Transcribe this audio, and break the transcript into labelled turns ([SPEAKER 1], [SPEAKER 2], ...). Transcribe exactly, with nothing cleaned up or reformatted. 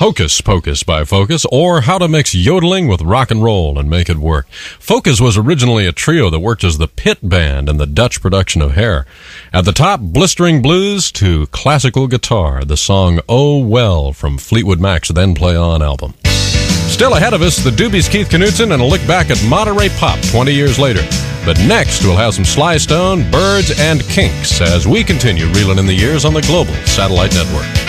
[SPEAKER 1] Hocus Pocus by Focus, or How to Mix Yodeling with Rock and Roll and Make It Work. Focus was originally a trio that worked as the pit band in the Dutch production of Hair. At the top, blistering blues to classical guitar, the song Oh Well from Fleetwood Mac's Then Play On album. Still ahead of us, the Doobies' Keith Knudsen and a look back at Monterey Pop twenty years later. But next, we'll have some Sly Stone, Birds, and Kinks as we continue reeling in the years on the Global Satellite Network.